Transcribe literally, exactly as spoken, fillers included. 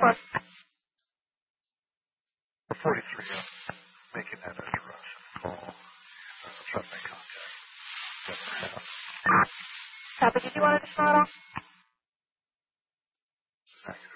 four. forty-three, I'm making that interruption call. I'll try to make contact. Copy, did you want to just model?